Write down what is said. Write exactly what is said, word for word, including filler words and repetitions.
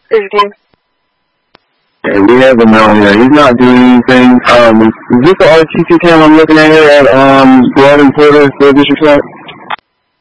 This is Dan. And we have him out here. He's not doing anything. Um, is this the R T C cam I'm looking at here at um, Broad and Porter, Third District Park?